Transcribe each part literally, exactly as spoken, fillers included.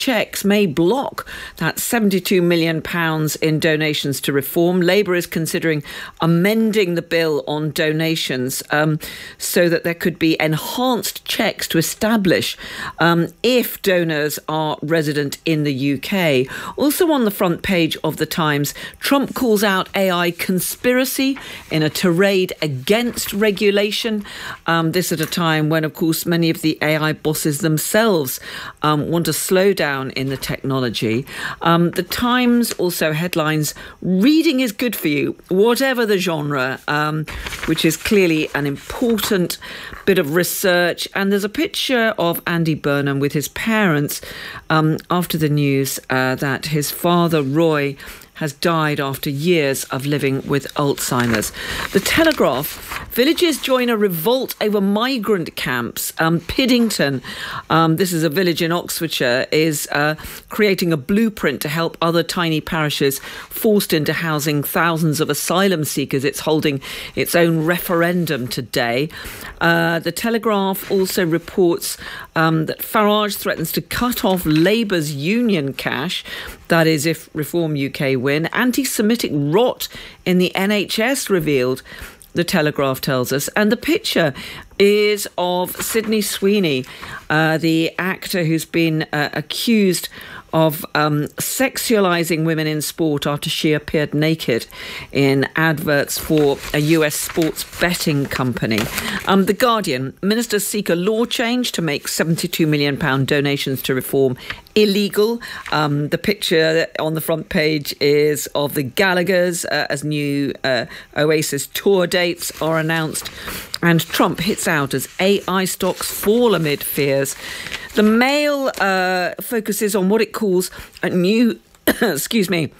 checks may block that seventy-two million pounds in donations to Reform. Labour is considering amending the bill on donations um, so that there could be enhanced checks to establish um, if donors are resident in the U K. Also on the front page of The Times, Trump calls out A I conspiracy in a tirade against regulation. Um, this at a time when, of course, many of the A I bosses themselves um, want to slow down in the technology. Um, the Times also headlines, reading is good for you, whatever the genre, um, which is clearly an important bit of research. And there's a picture of Andy Burnham with his parents um, after the news uh, that his father, Roy, has died after years of living with Alzheimer's. The Telegraph, villages join a revolt over migrant camps. Um, Piddington, um, this is a village in Oxfordshire, is uh, creating a blueprint to help other tiny parishes forced into housing thousands of asylum seekers. It's holding its own referendum today. Uh, the Telegraph also reports um, that Farage threatens to cut off Labour's union cash. That is, if Reform U K win. Anti-Semitic rot in the N H S revealed, the Telegraph tells us. And the picture is of Sydney Sweeney, uh, the actor who's been uh, accused of um, sexualising women in sport after she appeared naked in adverts for a U S sports betting company. Um, the Guardian, ministers seek a law change to make seventy-two million pounds donations to Reform illegal. Um, the picture on the front page is of the Gallaghers uh, as new uh, Oasis tour dates are announced. And Trump hits out as A I stocks fall amid fears. The Mail uh, focuses on what it calls a new, excuse me,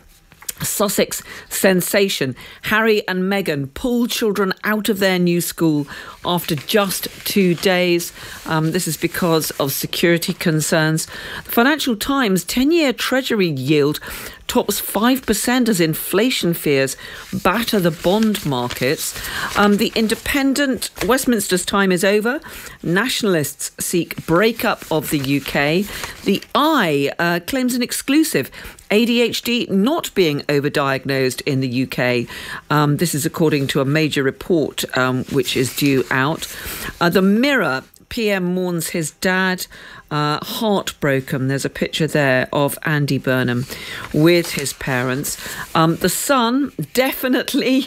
Sussex sensation. Harry and Meghan pull children out of their new school after just two days. Um, this is because of security concerns. The Financial Times, ten-year Treasury yield tops five percent as inflation fears batter the bond markets. Um, the Independent, Westminster's time is over. Nationalists seek breakup of the U K. The Eye uh, claims an exclusive. A D H D not being overdiagnosed in the U K. Um, this is according to a major report um, which is due out. Uh, the Mirror, P M mourns his dad, uh, heartbroken. There's a picture there of Andy Burnham with his parents. Um, the Sun, definitely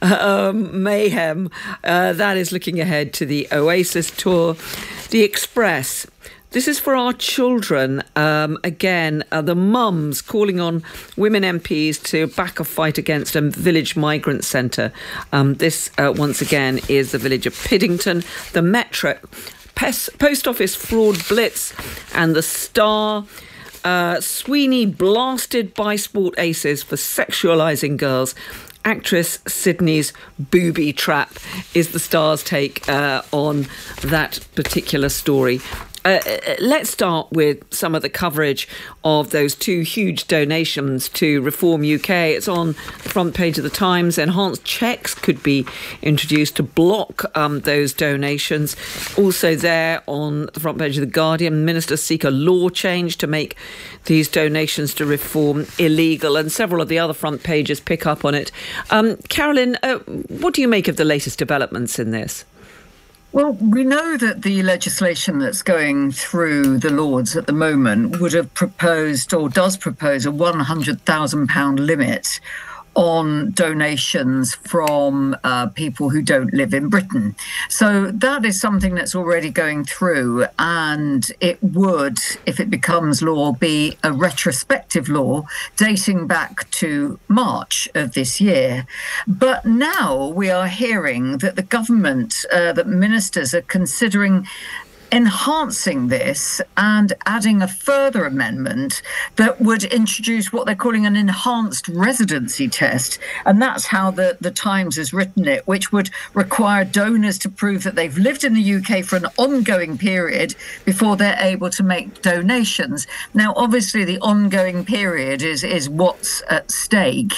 um, mayhem. Uh, that is looking ahead to the Oasis tour. The Express, this is for our children. Um, again, uh, the mums calling on women M Ps to back a fight against a village migrant centre. Um, this, uh, once again, is the village of Piddington. The Metro, Pes- Post Office fraud blitz, and the Star. Uh, Sweeney blasted by sport aces for sexualising girls. Actress Sydney's booby trap is the Star's take uh, on that particular story. Uh, let's start with some of the coverage of those two huge donations to Reform U K. It's on the front page of the Times. Enhanced checks could be introduced to block um, those donations. Also there on the front page of the Guardian, ministers seek a law change to make these donations to Reform illegal, and several of the other front pages pick up on it. Um, Carolyn, uh, what do you make of the latest developments in this? Well, we know that the legislation that's going through the Lords at the moment would have proposed, or does propose, a one hundred thousand pounds limit on donations from uh, people who don't live in Britain. So that is something that's already going through, and it would, if it becomes law, be a retrospective law dating back to March of this year. But now we are hearing that the government, uh, that ministers are considering enhancing this and adding a further amendment that would introduce what they're calling an enhanced residency test. And that's how the, the Times has written it, which would require donors to prove that they've lived in the U K for an ongoing period before they're able to make donations. Now, obviously, the ongoing period is, is what's at stake.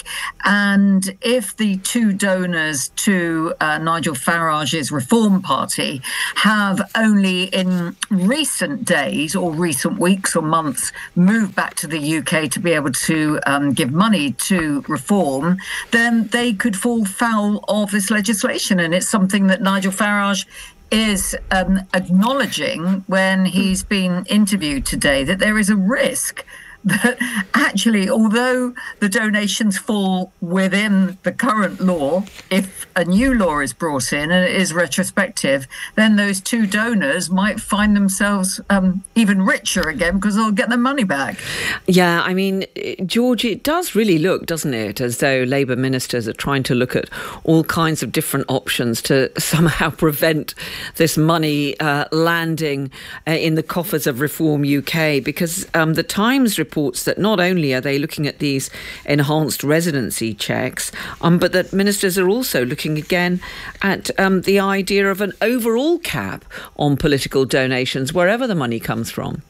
And if the two donors to uh, Nigel Farage's Reform Party have only in recent days or recent weeks or months move back to the U K to be able to um, give money to reform, then they could fall foul of this legislation. And it's something that Nigel Farage is um, acknowledging when he's been interviewed today, that there is a risk that actually, although the donations fall within the current law, if a new law is brought in and it is retrospective, then those two donors might find themselves um, even richer again because they'll get their money back. Yeah, I mean, George, it does really look, doesn't it, as though Labour ministers are trying to look at all kinds of different options to somehow prevent this money uh, landing uh, in the coffers of Reform U K, because um, the Times reports that not only are they looking at these enhanced residency checks, um, but that ministers are also looking again at um, the idea of an overall cap on political donations, wherever the money comes from.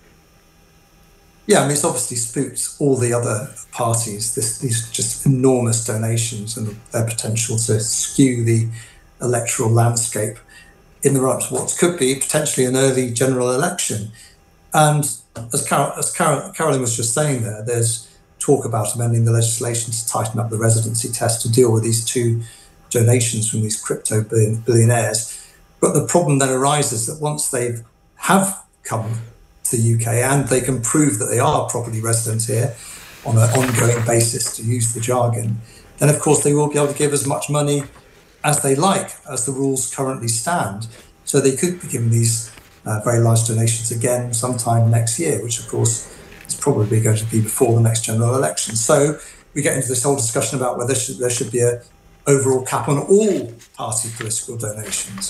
Yeah, I mean, it's obviously spooked all the other parties, this, these just enormous donations and their potential to skew the electoral landscape in the run to what could be potentially an early general election. And as, Carol, as Carol, Carolyn was just saying there, there's talk about amending the legislation to tighten up the residency test to deal with these two donations from these crypto billionaires. But the problem then arises that once they have come to the U K and they can prove that they are properly resident here on an ongoing basis, to use the jargon, then of course they will be able to give as much money as they like, as the rules currently stand. So they could be given these Uh, very large donations again sometime next year, which of course is probably going to be before the next general election. So we get into this whole discussion about whether should, there should be a overall cap on all party political donations.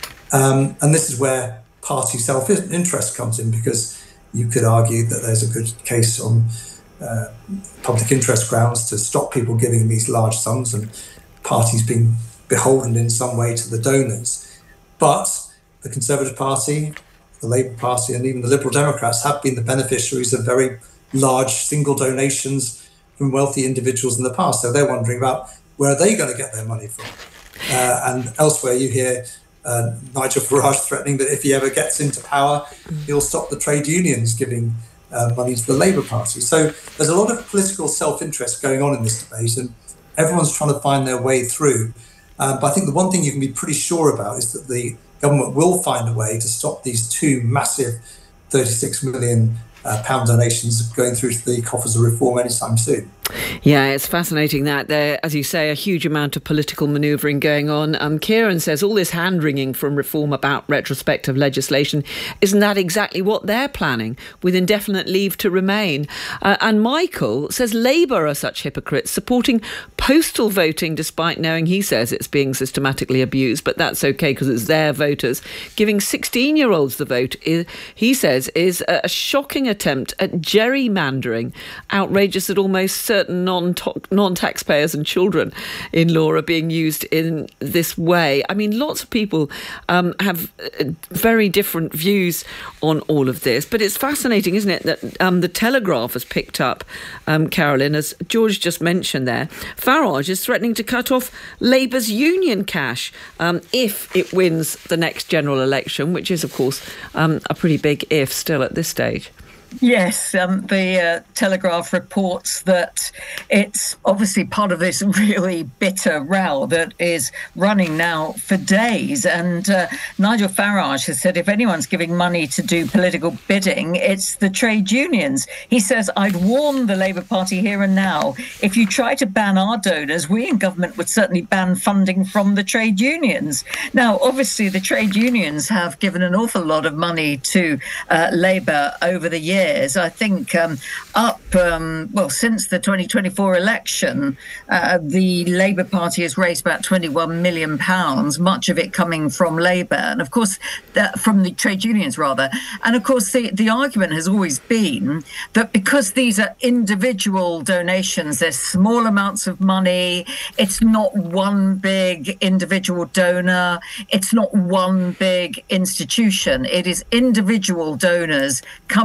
Um, and this is where party self-interest comes in, because you could argue that there's a good case on uh, public interest grounds to stop people giving these large sums and parties being beholden in some way to the donors. But the Conservative Party, the Labour Party and even the Liberal Democrats have been the beneficiaries of very large single donations from wealthy individuals in the past. So they're wondering about where are they going to get their money from. Uh, and elsewhere you hear uh, Nigel Farage threatening that if he ever gets into power, he'll stop the trade unions giving uh, money to the Labour Party. So there's a lot of political self-interest going on in this debate, and everyone's trying to find their way through. Um, but I think the one thing you can be pretty sure about is that the government will find a way to stop these two massive thirty-six million uh, pound donations going through to the coffers of reform anytime soon. Yeah, it's fascinating that there, as you say, a huge amount of political manoeuvring going on. Um, Kieran says all this hand-wringing from Reform about retrospective legislation, isn't that exactly what they're planning, with indefinite leave to remain? Uh, and Michael says Labour are such hypocrites, supporting postal voting despite knowing, he says, it's being systematically abused, but that's okay because it's their voters. Giving sixteen-year-olds the vote, is, he says, is a, a shocking attempt at gerrymandering, outrageous that almost certain non-taxpayers and children-in-law are being used in this way. I mean, lots of people um, have very different views on all of this, but it's fascinating, isn't it, that um, the Telegraph has picked up, um, Carolyn, as George just mentioned there. Farage is threatening to cut off Labour's union cash um, if it wins the next general election, which is, of course, um, a pretty big if still at this stage. Yes, um, the uh, Telegraph reports that it's obviously part of this really bitter row that is running now for days. And uh, Nigel Farage has said if anyone's giving money to do political bidding, it's the trade unions. He says, I'd warn the Labour Party here and now, if you try to ban our donors, we in government would certainly ban funding from the trade unions. Now, obviously, the trade unions have given an awful lot of money to uh, Labour over the years. I think um, up, um, well, since the twenty twenty-four election, uh, the Labour Party has raised about twenty-one million pounds, much of it coming from Labour, and of course, that, from the trade unions, rather. And of course, the, the argument has always been that because these are individual donations, there's small amounts of money, it's not one big individual donor, it's not one big institution, it is individual donors coming through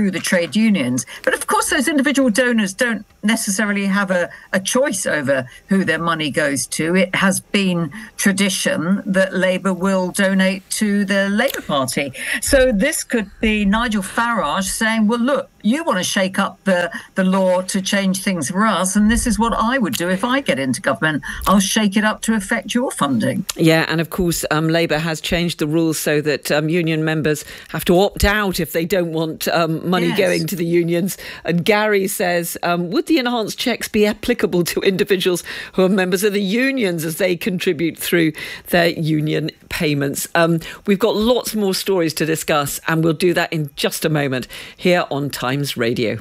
through the trade unions. But of course, those individual donors don't necessarily have a, a choice over who their money goes to. It has been tradition that Labour will donate to the Labour Party. So this could be Nigel Farage saying, well, look, you want to shake up the, the law to change things for us, and this is what I would do if I get into government. I'll shake it up to affect your funding. Yeah, and of course, um, Labour has changed the rules so that um, union members have to opt out if they don't want um, money yes. going to the unions. And Gary says, um, would the enhanced checks be applicable to individuals who are members of the unions as they contribute through their union payments? Um, we've got lots more stories to discuss, and we'll do that in just a moment here on Times Radio.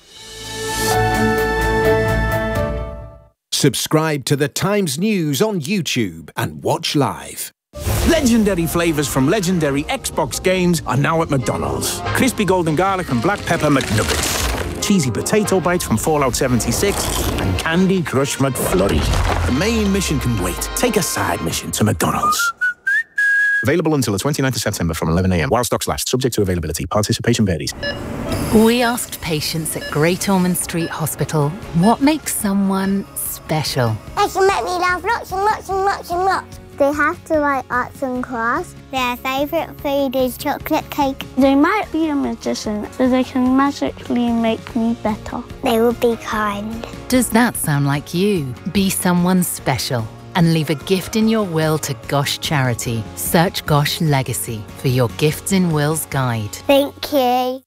Subscribe to the Times News on YouTube and watch live. Legendary flavours from legendary Xbox games are now at McDonald's. Crispy golden garlic and black pepper McNuggets. Cheesy potato bites from Fallout seventy-six and Candy Crush McFlurry. The main mission can wait. Take a side mission to McDonald's. Available until the twenty-ninth of September from eleven a.m. while stocks last. Subject to availability. Participation varies. We asked patients at Great Ormond Street Hospital what makes someone special. They can make me laugh lots and lots and lots and lots. They have to like arts and crafts. Their favourite food is chocolate cake. They might be a magician, so they can magically make me better. They will be kind. Does that sound like you? Be someone special and leave a gift in your will to Gosh Charity. Search Gosh Legacy for your Gifts in Wills guide. Thank you.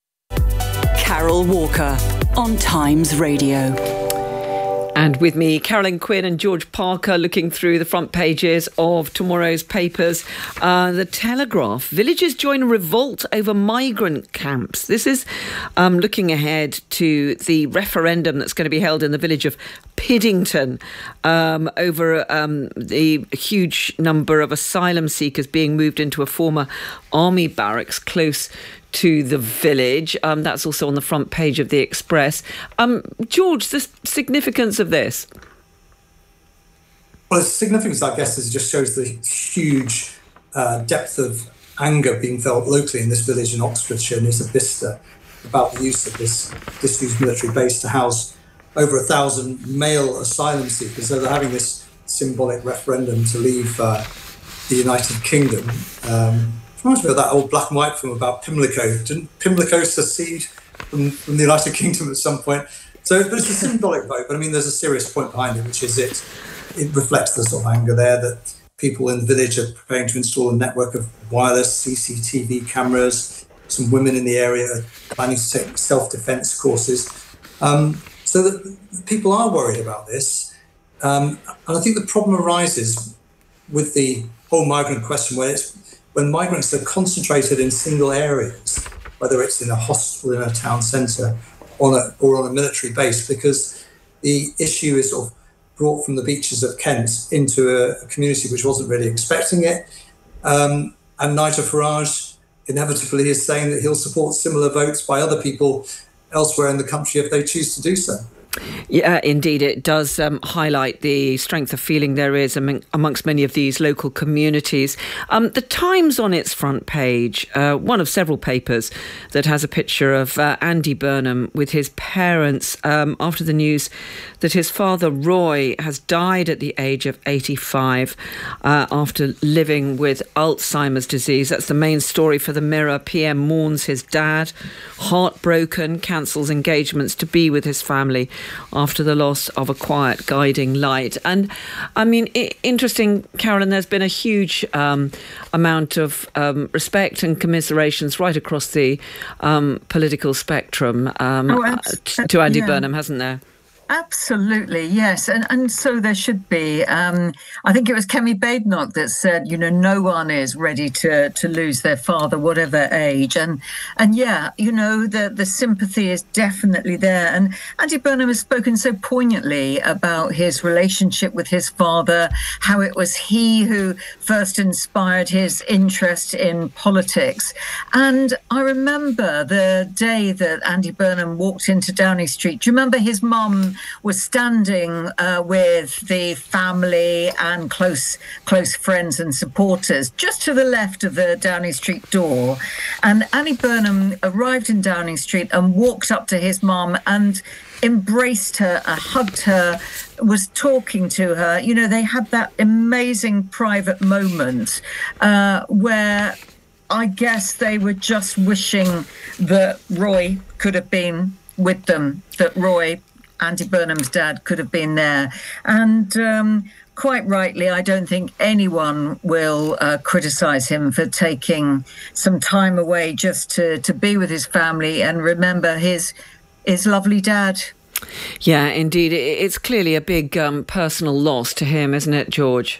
Carol Walker on Times Radio. And with me, Carolyn Quinn and George Parker, looking through the front pages of tomorrow's papers. Uh, the Telegraph. Villagers join a revolt over migrant camps. This is um, looking ahead to the referendum that's going to be held in the village of Piddington um, over um, the huge number of asylum seekers being moved into a former army barracks close to the village. Um, that's also on the front page of the Express. Um, George, the significance of this? Well, the significance, I guess, is it just shows the huge uh, depth of anger being felt locally in this village in Oxfordshire, near Bicester, about the use of this disused military base to house over a thousand male asylum seekers. So they're having this symbolic referendum to leave uh, the United Kingdom. Um, Reminds me of that old black and white film about Pimlico. Didn't Pimlico secede from, from the United Kingdom at some point? So, but it's a symbolic vote. But I mean, there's a serious point behind it, which is it it reflects the sort of anger there that people in the village are preparing to install a network of wireless C C T V cameras. Some women in the area are planning to take self-defense courses. Um, so that people are worried about this. Um, and I think the problem arises with the whole migrant question, where it's when migrants are concentrated in single areas, whether it's in a hospital in a town centre on a, or on a military base, because the issue is sort of brought from the beaches of Kent into a, a community which wasn't really expecting it. Um, and Nigel Farage inevitably is saying that he'll support similar votes by other people elsewhere in the country if they choose to do so. Yeah, indeed, it does um, highlight the strength of feeling there is among, amongst many of these local communities. Um, the Times on its front page, uh, one of several papers that has a picture of uh, Andy Burnham with his parents um, after the news that his father Roy has died at the age of eighty-five uh, after living with Alzheimer's disease. That's the main story for the Mirror. P M mourns his dad, heartbroken, cancels engagements to be with his family after the loss of a quiet guiding light. And I mean, I- interesting, Carolyn, there's been a huge um, amount of um, respect and commiserations right across the um, political spectrum um, oh, abs- t- to Andy yeah. Burnham, hasn't there? Absolutely, yes. And and so there should be. Um, I think it was Kemi Badenoch that said, you know, no one is ready to to lose their father, whatever age. And and yeah, you know, the, the sympathy is definitely there. And Andy Burnham has spoken so poignantly about his relationship with his father, how it was he who first inspired his interest in politics. And I remember the day that Andy Burnham walked into Downing Street. Do you remember his mum Burnham was standing uh, with the family and close close friends and supporters just to the left of the Downing Street door. And Andy Burnham arrived in Downing Street and walked up to his mum and embraced her, uh, hugged her, was talking to her. You know, they had that amazing private moment uh, where I guess they were just wishing that Roy could have been with them, that Roy, Andy Burnham's dad, could have been there. And um, quite rightly, I don't think anyone will uh, criticise him for taking some time away just to, to be with his family and remember his his lovely dad. Yeah, indeed. It's clearly a big um, personal loss to him, isn't it, George?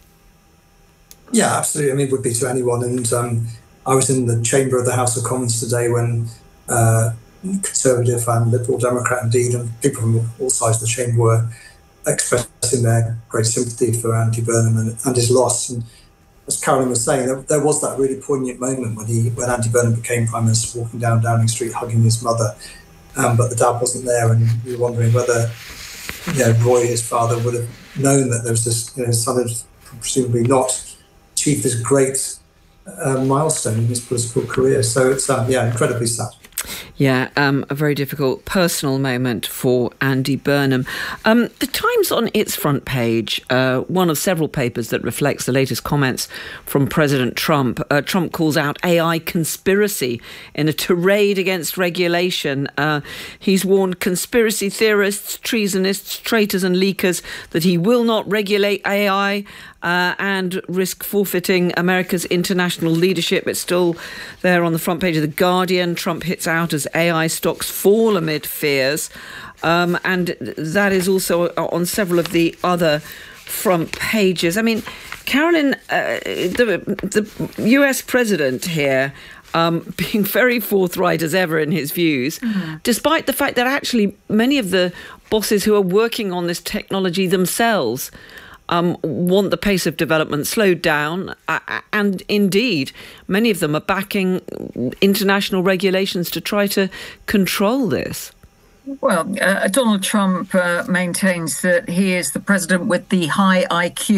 Yeah, absolutely. I mean, it would be to anyone. And um, I was in the chamber of the House of Commons today when uh, Conservative and Liberal Democrat, indeed, and people from all sides of the chamber were expressing their great sympathy for Andy Burnham and, and his loss. And as Carolyn was saying, there, there was that really poignant moment when he, when Andy Burnham became Prime Minister, walking down Downing Street, hugging his mother. Um, but the dad wasn't there, and we were wondering whether, you know, Roy, his father, would have known that there was this, you know, his son had presumably not achieved this great uh, milestone in his political career. So it's, um, yeah, incredibly sad. Yeah, um, a very difficult personal moment for Andy Burnham. Um, the Times on its front page, uh, one of several papers that reflects the latest comments from President Trump. Uh, Trump calls out A I conspiracy in a tirade against regulation. Uh, he's warned conspiracy theorists, treasonists, traitors and leakers that he will not regulate A I Uh, and risk forfeiting America's international leadership. It's still there on the front page of The Guardian. Trump hits out as A I stocks fall amid fears. Um, and that is also on several of the other front pages. I mean, Carolyn, uh, the, the U S president here, Um, being very forthright as ever in his views, mm-hmm. despite the fact that actually many of the bosses who are working on this technology themselves Um, want the pace of development slowed down, uh, and indeed many of them are backing international regulations to try to control this. Well, uh, Donald Trump uh, maintains that he is the president with the high I Q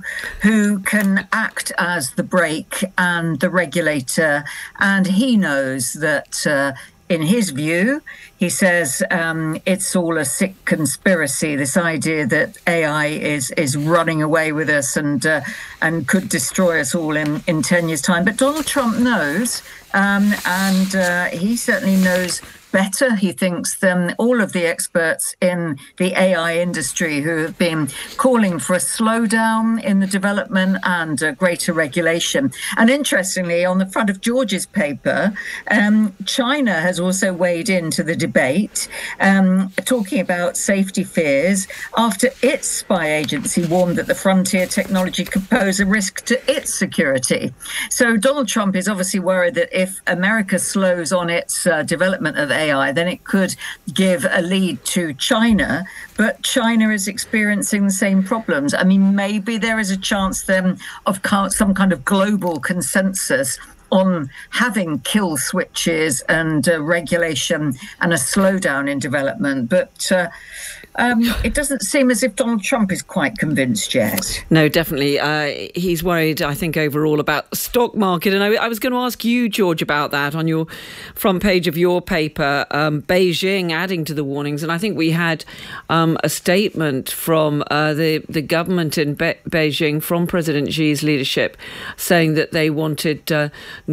who can act as the brake and the regulator, and he knows that uh, in his view, he says um, it's all a sick conspiracy, this idea that A I is is running away with us and uh, and could destroy us all in, in ten years' time. But Donald Trump knows, um, and uh, he certainly knows better, he thinks, than all of the experts in the A I industry who have been calling for a slowdown in the development and uh, greater regulation. And interestingly, on the front of George's paper, um, China has also weighed into the debate, um, talking about safety fears after its spy agency warned that the frontier technology could pose a risk to its security. So Donald Trump is obviously worried that if America slows on its uh, development of A I, then it could give a lead to China. But China is experiencing the same problems. I mean, maybe there is a chance then of some kind of global consensus on having kill switches and uh, regulation and a slowdown in development. But uh, um, it doesn't seem as if Donald Trump is quite convinced yet. No, definitely. Uh, he's worried, I think, overall about the stock market. And I, I was going to ask you, George, about that on your front page of your paper, um, Beijing adding to the warnings. And I think we had um, a statement from uh, the, the government in Be- Beijing, from President Xi's leadership, saying that they wanted uh,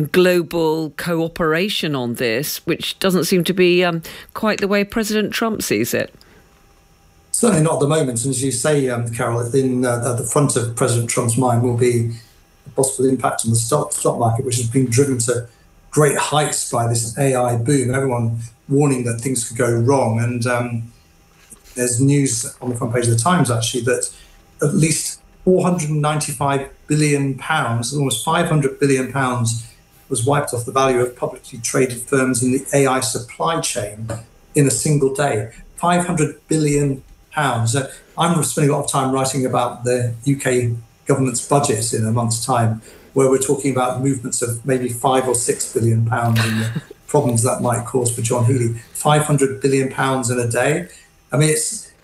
global cooperation on this, which doesn't seem to be um, quite the way President Trump sees it. Certainly not at the moment. And as you say, um, Carol, in, uh, at the front of President Trump's mind will be the possible impact on the stock, stock market, which has been driven to great heights by this A I boom. Everyone warning that things could go wrong. And um, there's news on the front page of the Times, actually, that at least four hundred ninety-five billion pounds, almost five hundred billion pounds, was wiped off the value of publicly traded firms in the A I supply chain in a single day. five hundred billion pounds. Uh, I'm spending a lot of time writing about the U K government's budget in a month's time, where we're talking about movements of maybe five or six billion pounds and the problems that might cause for John Healey. five hundred billion pounds in a day. I mean, it's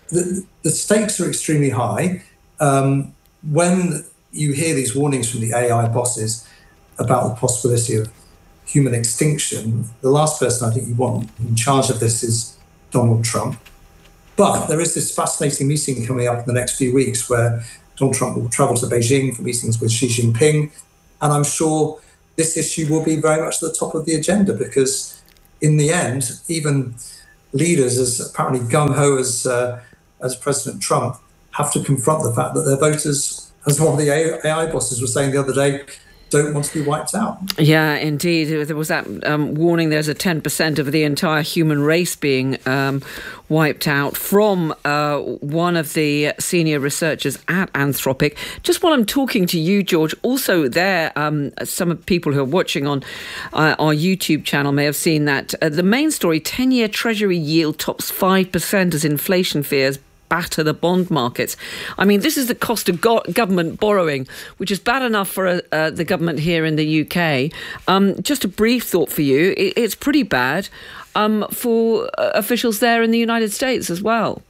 the, the stakes are extremely high. Um, when you hear these warnings from the A I bosses about the possibility of human extinction, the last person I think you want in charge of this is Donald Trump. But there is this fascinating meeting coming up in the next few weeks where Donald Trump will travel to Beijing for meetings with Xi Jinping. And I'm sure this issue will be very much at the top of the agenda, because in the end, even leaders as apparently gung-ho as, uh, as President Trump have to confront the fact that their voters, as one of the A I bosses was saying the other day, don't want to be wiped out. Yeah, indeed. There was that um, warning there's a ten percent of the entire human race being um, wiped out from uh, one of the senior researchers at Anthropic. Just while I'm talking to you, George, also there, um, some of people who are watching on uh, our YouTube channel may have seen that uh, the main story, ten-year Treasury yield tops five percent as inflation fears batter the bond markets. I mean, this is the cost of go- government borrowing, which is bad enough for uh, uh, the government here in the U K. Um, just a brief thought for you. It, it's pretty bad um, for uh, officials there in the United States as well.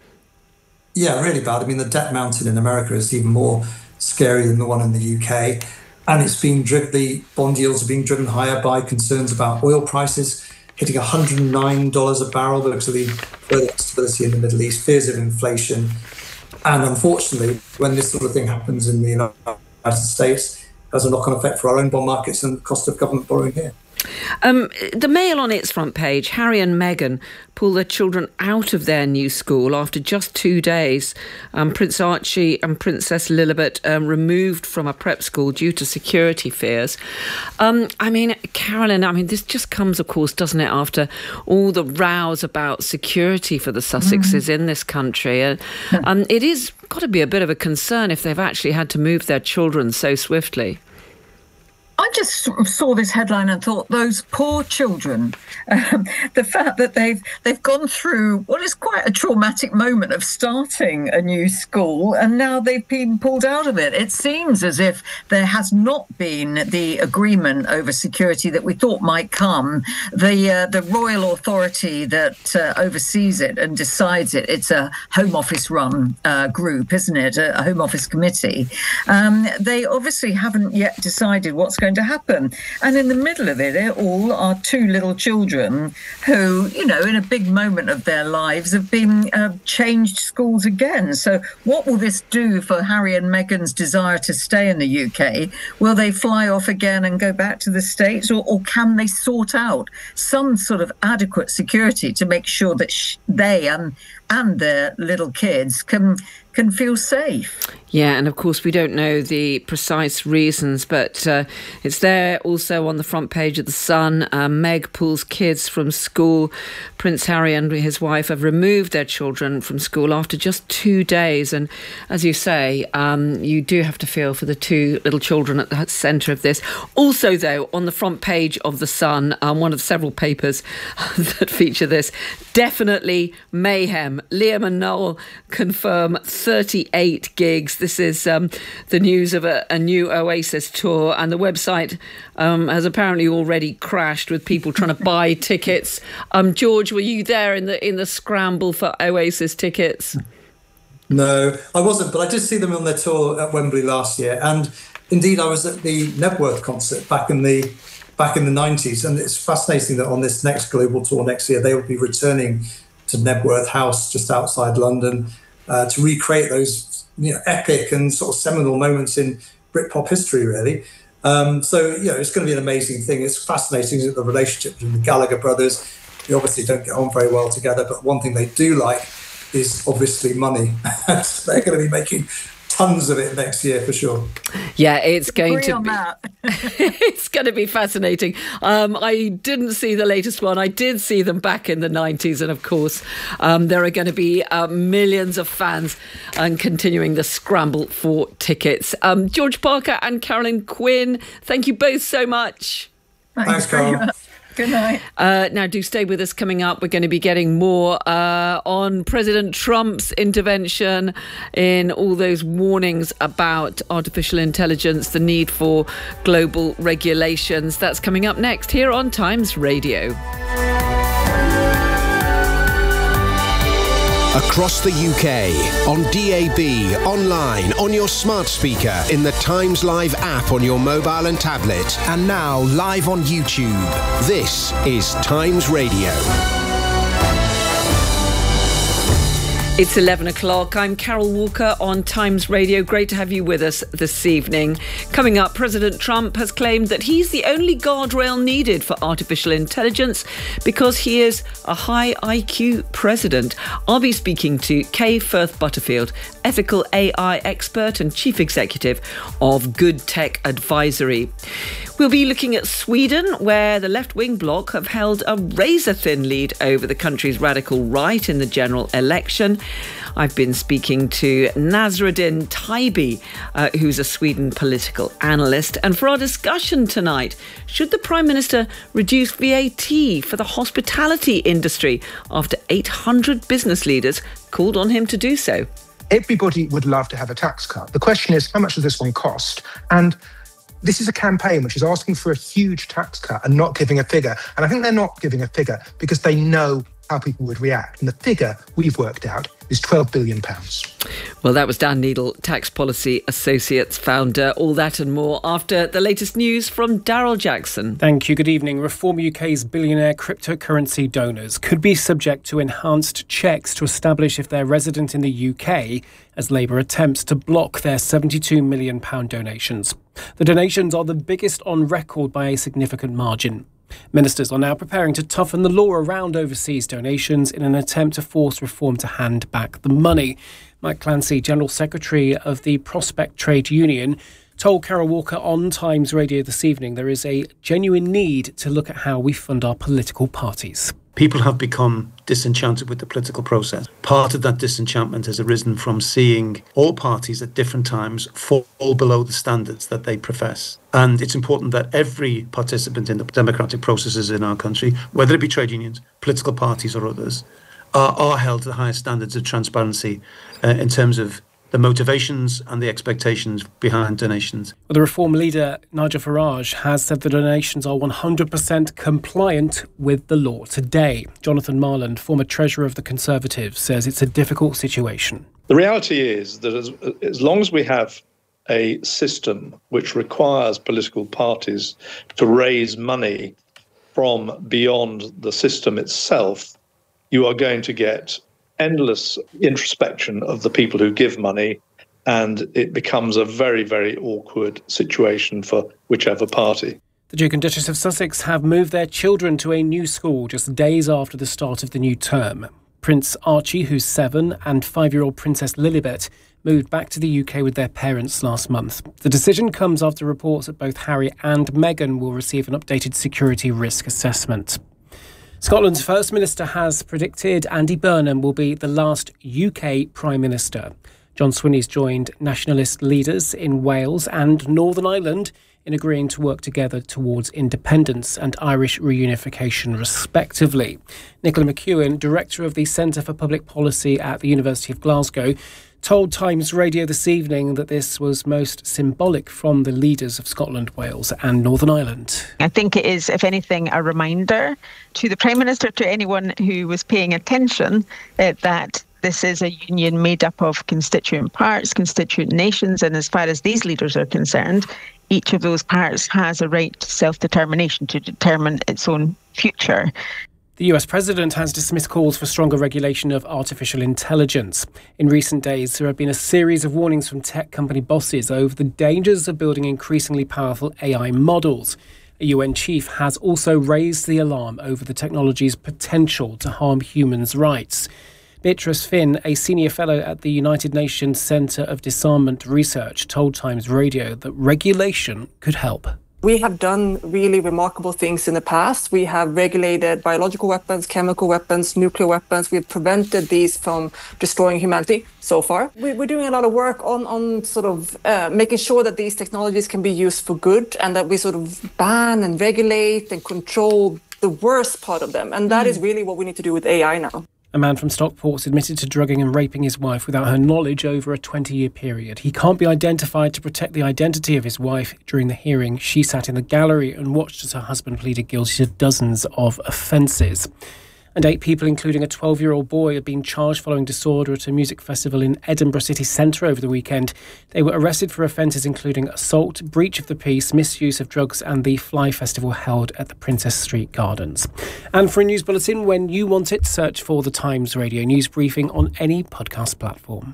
Yeah, really bad. I mean, the debt mountain in America is even more scary than the one in the U K. And it's being driven, the bond yields are being driven higher by concerns about oil prices hitting one hundred nine dollars a barrel because of the further instability in the Middle East, fears of inflation. And unfortunately, when this sort of thing happens in the United States, it has a knock-on effect for our own bond markets and the cost of government borrowing here. Um, the Mail on its front page, Harry and Meghan pull their children out of their new school after just two days. Um, Prince Archie and Princess Lilibet um, removed from a prep school due to security fears. Um, I mean, Carolyn, I mean, this just comes, of course, doesn't it, after all the rows about security for the Sussexes mm. in this country. Uh, um, it is got to be a bit of a concern if they've actually had to move their children so swiftly. I just sort of saw this headline and thought, those poor children, um, the fact that they've they've gone through what is quite a traumatic moment of starting a new school, and now they've been pulled out of it. It seems as if there has not been the agreement over security that we thought might come. The uh, the royal authority that uh, oversees it and decides it, it's a Home Office run uh, group, isn't it? A, a Home Office committee. Um, they obviously haven't yet decided what's going to happen. And in the middle of it, it all are two little children who, you know, in a big moment of their lives have been uh, changed schools again. So what will this do for Harry and Meghan's desire to stay in the U K? Will they fly off again and go back to the States, or, or can they sort out some sort of adequate security to make sure that sh- they and, and their little kids can can feel safe? Yeah, and of course we don't know the precise reasons, but uh, it's there also on the front page of The Sun. Uh, Meg pulls kids from school. Prince Harry and his wife have removed their children from school after just two days. And as you say, um, you do have to feel for the two little children at the centre of this. Also, though, on the front page of The Sun, um, one of several papers that feature this, definitely mayhem. Liam and Noel confirm thirty-eight gigs. This is um, the news of a, a new Oasis tour, and the website um, has apparently already crashed with people trying to buy tickets. Um, George, were you there in the in the scramble for Oasis tickets? No, I wasn't, but I did see them on their tour at Wembley last year, and indeed I was at the Nebworth concert back in the back in the nineties, and it's fascinating that on this next global tour next year they will be returning to Nebworth House just outside London uh, to recreate those, you know, epic and sort of seminal moments in Britpop history, really. Um, so, you know, it's going to be an amazing thing. It's fascinating that the relationship between the Gallagher brothers, they obviously don't get on very well together, but one thing they do like is obviously money. So they're going to be making tons of it next year for sure. Yeah, it's going to be it's going to be fascinating. Um, I didn't see the latest one. I did see them back in the nineties, and of course um, there are going to be uh, millions of fans and continuing the scramble for tickets. Um, George Parker and Carolyn Quinn, thank you both so much. Thanks, Thanks Carol. Good night. Uh, now, do stay with us. Coming up, we're going to be getting more uh, on President Trump's intervention in all those warnings about artificial intelligence, the need for global regulations. That's coming up next here on Times Radio. Across the U K, on D A B, online, on your smart speaker, in the Times Live app on your mobile and tablet, and now live on YouTube. This is Times Radio. It's eleven o'clock. I'm Carol Walker on Times Radio. Great to have you with us this evening. Coming up, President Trump has claimed that he's the only guardrail needed for artificial intelligence because he is a high I Q president. I'll be speaking to Kay Firth Butterfield, ethical A I expert and chief executive of Good Tech Advisory. We'll be looking at Sweden, where the left-wing bloc have held a razor-thin lead over the country's radical right in the general election. I've been speaking to Nasruddin Taibi, uh, who's a Sweden political analyst. And for our discussion tonight, should the Prime Minister reduce V A T for the hospitality industry after eight hundred business leaders called on him to do so? Everybody would love to have a tax cut. The question is, how much does this one cost? And this is a campaign which is asking for a huge tax cut and not giving a figure. And I think they're not giving a figure because they know how people would react. And the figure we've worked out is twelve billion pounds. Well, that was Dan Needle, Tax Policy Associates founder. All that and more after the latest news from Daryl Jackson. Thank you. Good evening. Reform U K's billionaire cryptocurrency donors could be subject to enhanced checks to establish if they're resident in the U K as Labour attempts to block their seventy-two million pounds donations. The donations are the biggest on record by a significant margin. Ministers are now preparing to toughen the law around overseas donations in an attempt to force Reform to hand back the money. Mike Clancy, General Secretary of the Prospect Trade Union, told Carol Walker on Times Radio this evening there is a genuine need to look at how we fund our political parties. People have become disenchanted with the political process. Part of that disenchantment has arisen from seeing all parties at different times fall below the standards that they profess. And it's important that every participant in the democratic processes in our country, whether it be trade unions, political parties or others, are, are held to the highest standards of transparency uh, in terms of the motivations and the expectations behind donations. Well, the Reform leader, Nigel Farage, has said the donations are one hundred percent compliant with the law today. Jonathan Marland, former Treasurer of the Conservatives, says it's a difficult situation. The reality is that as, as long as we have a system which requires political parties to raise money from beyond the system itself, you are going to get endless introspection of the people who give money, and it becomes a very, very awkward situation for whichever party. The Duke and Duchess of Sussex have moved their children to a new school just days after the start of the new term. Prince Archie, who's seven, and five-year-old Princess Lilibet moved back to the U K with their parents last month. The decision comes after reports that both Harry and Meghan will receive an updated security risk assessment. Scotland's First Minister has predicted Andy Burnham will be the last U K Prime Minister. John Swinney's joined nationalist leaders in Wales and Northern Ireland in agreeing to work together towards independence and Irish reunification, respectively. Nicola McEwen, Director of the Centre for Public Policy at the University of Glasgow, told Times Radio this evening that this was most symbolic from the leaders of Scotland, Wales and Northern Ireland. I think it is, if anything, a reminder to the Prime Minister, to anyone who was paying attention, uh, that this is a union made up of constituent parts, constituent nations, and as far as these leaders are concerned, each of those parts has a right to self-determination, to determine its own future. The U S President has dismissed calls for stronger regulation of artificial intelligence. In recent days, there have been a series of warnings from tech company bosses over the dangers of building increasingly powerful A I models. A U N chief has also raised the alarm over the technology's potential to harm humans' rights. Beatrice Finn, a senior fellow at the United Nations Centre of Disarmament Research, told Times Radio that regulation could help. We have done really remarkable things in the past. We have regulated biological weapons, chemical weapons, nuclear weapons. We've prevented these from destroying humanity so far. We're doing a lot of work on, on sort of uh, making sure that these technologies can be used for good, and that we sort of ban and regulate and control the worst part of them. And that mm. is really what we need to do with A I now. A man from Stockport's admitted to drugging and raping his wife without her knowledge over a twenty-year period. He can't be identified to protect the identity of his wife. During the hearing, she sat in the gallery and watched as her husband pleaded guilty to dozens of offences. And eight people, including a twelve-year-old boy, have been charged following disorder at a music festival in Edinburgh city centre over the weekend. They were arrested for offences including assault, breach of the peace, misuse of drugs and the Fly Festival held at the Princess Street Gardens. And for a news bulletin, when you want it, search for The Times Radio News Briefing on any podcast platform.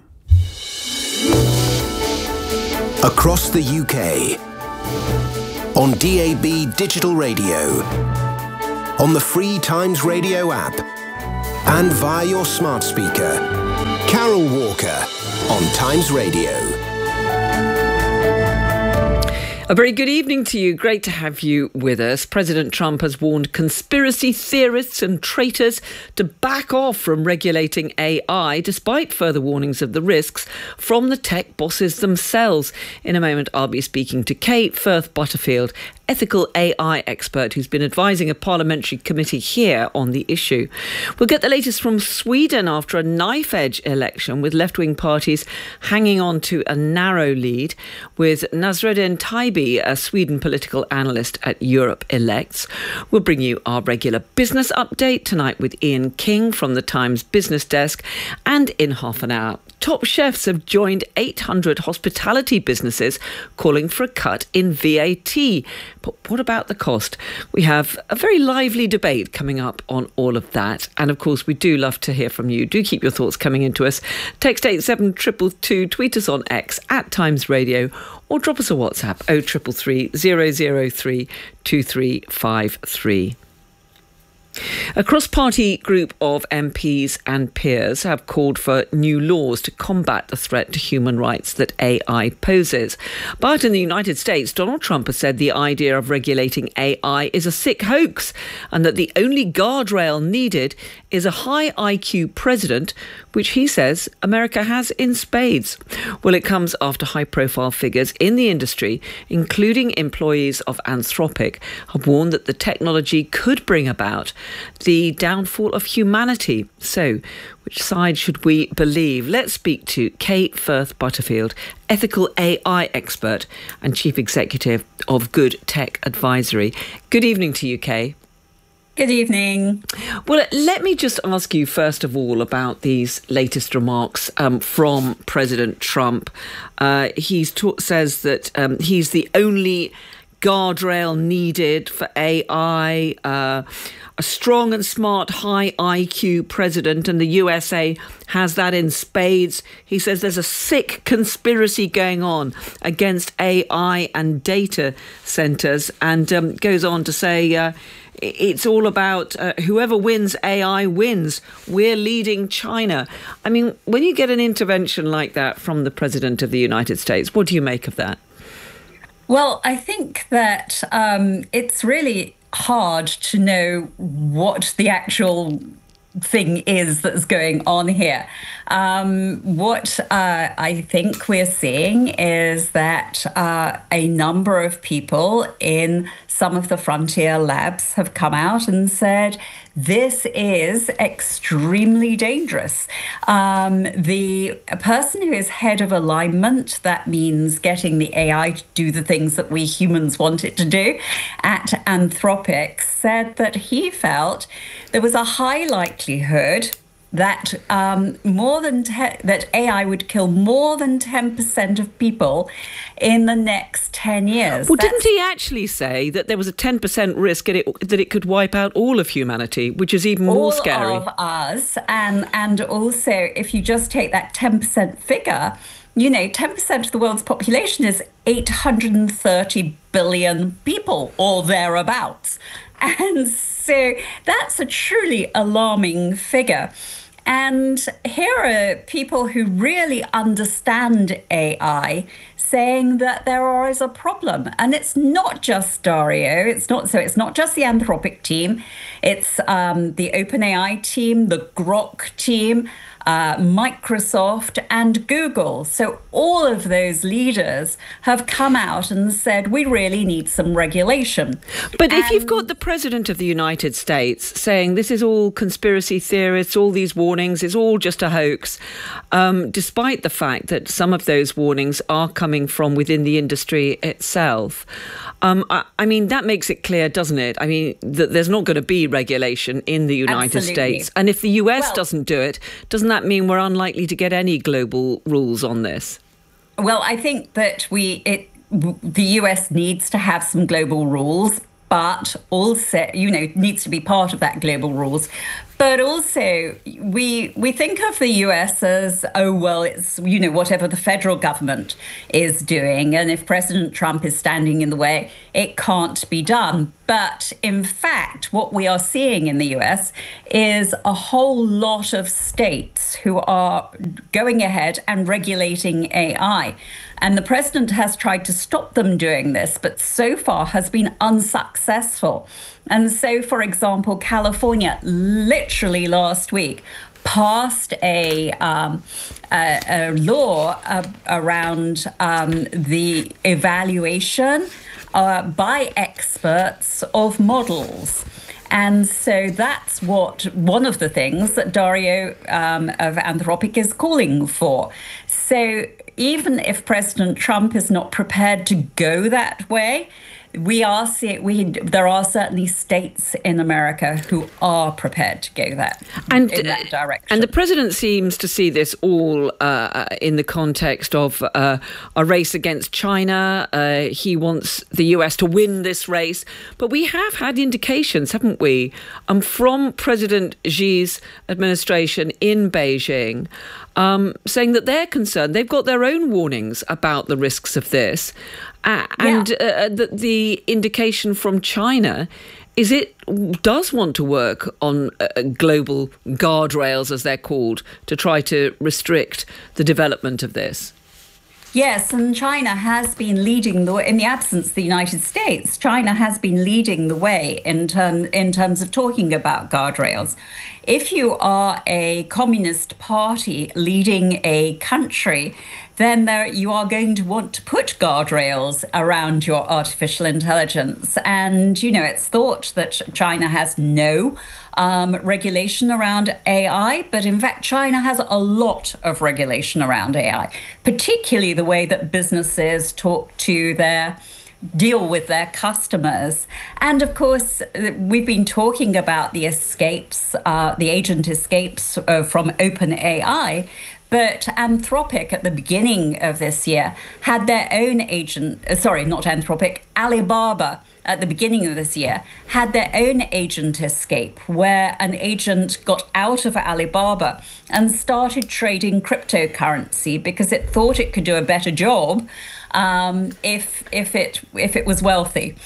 Across the U K, on D A B digital radio, on the free Times Radio app, and via your smart speaker. Carol Walker on Times Radio. A very good evening to you. Great to have you with us. President Trump has warned conspiracy theorists and traitors to back off from regulating A I, despite further warnings of the risks from the tech bosses themselves. In a moment, I'll be speaking to Kate Firth Butterfield, ethical A I expert who's been advising a parliamentary committee here on the issue. We'll get the latest from Sweden after a knife-edge election with left-wing parties hanging on to a narrow lead, with Nasreddin Taibi, a Sweden political analyst at Europe Elects. We'll bring you our regular business update tonight with Ian King from the Times Business Desk, and in half an hour, top chefs have joined eight hundred hospitality businesses calling for a cut in V A T. But what about the cost? We have a very lively debate coming up on all of that. And of course, we do love to hear from you. Do keep your thoughts coming into us. Text eight seven two two two, tweet us on X at Times Radio, or drop us a WhatsApp oh three three three, zero zero three, two three five three. A cross-party group of M Ps and peers have called for new laws to combat the threat to human rights that A I poses. But in the United States, Donald Trump has said the idea of regulating A I is a sick hoax, and that the only guardrail needed is a high I Q president, which he says America has in spades. Well, it comes after high-profile figures in the industry, including employees of Anthropic, have warned that the technology could bring about the downfall of humanity. So, which side should we believe? Let's speak to Kate Firth Butterfield, ethical A I expert and chief executive of Good Tech Advisory. Good evening to you, Kay. Good evening. Well, let me just ask you first of all about these latest remarks um, from President Trump. Uh, he ta- says that um, he's the only guardrail needed for A I, uh, a strong and smart high I Q president, and the U S A has that in spades. He says there's a sick conspiracy going on against A I and data centres, and um, goes on to say uh, it's all about uh, whoever wins A I wins. We're leading China. I mean, when you get an intervention like that from the President of the United States, what do you make of that? Well, I think that um, it's really hard to know what the actual thing is that's going on here. Um, what uh, I think we're seeing is that uh, a number of people in some of the frontier labs have come out and said, this is extremely dangerous. Um, the person who is head of alignment, that means getting the A I to do the things that we humans want it to do, at Anthropic, said that he felt there was a high likelihood that um, more than te- that A I would kill more than ten percent of people in the next ten years. Well, That's... didn't he actually say that there was a ten percent risk that it, that it could wipe out all of humanity, which is even more all scary? All of us. And, and also, if you just take that ten percent figure, you know, ten percent of the world's population is eight hundred thirty billion people or thereabouts. And so that's a truly alarming figure. And here are people who really understand A I saying that there is a problem. And it's not just Dario. It's not so it's not just the Anthropic team. It's um, the OpenAI team, the Grok team. uh, Microsoft and Google. So all of those leaders have come out and said, we really need some regulation. But and if you've got the President of the United States saying this is all conspiracy theorists, all these warnings, it's all just a hoax, um, despite the fact that some of those warnings are coming from within the industry itself, um, I, I mean, that makes it clear, doesn't it? I mean, that there's not going to be regulation in the United Absolutely. States. And if the U S well, doesn't do it, doesn't that mean we're unlikely to get any global rules on this? Well, I think that we it the U S needs to have some global rules, but also, you know, needs to be part of that global rules. But also, we we think of the U S as, oh, well, it's, you know, whatever the federal government is doing. And if President Trump is standing in the way, it can't be done. But in fact, what we are seeing in the U S is a whole lot of states who are going ahead and regulating A I. And the president has tried to stop them doing this, but so far has been unsuccessful. And so, for example, California literally last week passed a, um, a, a law uh, around um, the evaluation uh, by experts of models. And so that's what one of the things that Dario um, of Anthropic is calling for. So even if President Trump is not prepared to go that way, we are see, we there are certainly states in America who are prepared to go that and, in that direction. And the president seems to see this all uh, in the context of uh, a race against China. Uh, he wants the U S to win this race, but we have had indications, haven't we, um, from President Xi's administration in Beijing, um, saying that they're concerned. They've got their own warnings about the risks of this. Uh, and yeah. uh, the, the indication from China is it does want to work on uh, global guardrails, as they're called, to try to restrict the development of this. Yes, and China has been leading the way, in the absence of the United States, China has been leading the way in, term, in terms of talking about guardrails. If you are a communist party leading a country, then there, you are going to want to put guardrails around your artificial intelligence. And, you know, it's thought that China has no um, regulation around A I, but in fact, China has a lot of regulation around A I, particularly the way that businesses talk to their deal with their customers. And of course, we've been talking about the escapes, uh, the agent escapes uh, from OpenAI. But Anthropic at the beginning of this year had their own agent, uh, sorry, not Anthropic, Alibaba at the beginning of this year had their own agent escape, where an agent got out of Alibaba and started trading cryptocurrency because it thought it could do a better job um, if if it if it was wealthy.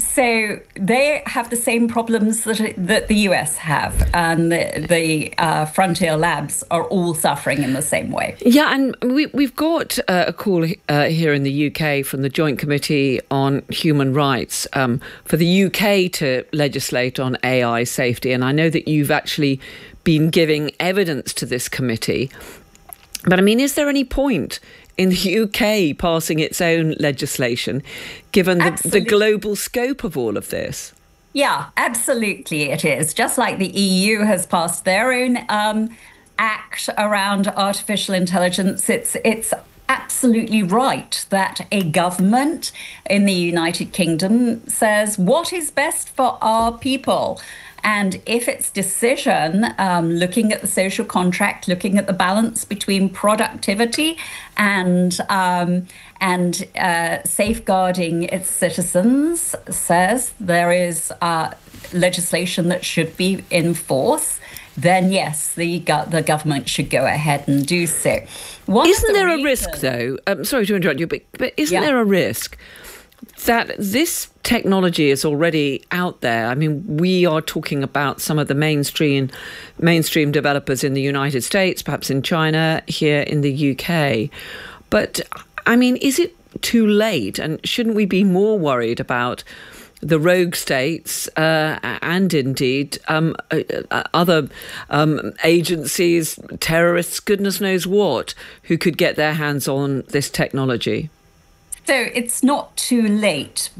So they have the same problems that that the U S have, and the, the uh, Frontier Labs are all suffering in the same way. Yeah, and we, we've got uh, a call uh, here in the U K from the Joint Committee on Human Rights um, for the U K to legislate on A I safety. And I know that you've actually been giving evidence to this committee. But I mean, is there any point in the U K passing its own legislation, given the, the global scope of all of this? Yeah, absolutely it is. Just like the E U has passed their own um, act around artificial intelligence, it's it's absolutely right that a government in the United Kingdom says what is best for our people. And if its decision, um, looking at the social contract, looking at the balance between productivity and um, and uh, safeguarding its citizens, says there is uh, legislation that should be in force, then yes, the go- the government should go ahead and do so. One isn't the there reasons- a risk, though? Um, sorry to interrupt you, but, but isn't yeah. there a risk that this technology is already out there? I mean, we are talking about some of the mainstream mainstream developers in the United States, perhaps in China, here in the U K. But, I mean, is it too late? And shouldn't we be more worried about the rogue states uh, and indeed um, uh, other um, agencies, terrorists, goodness knows what, who could get their hands on this technology? So it's not too late,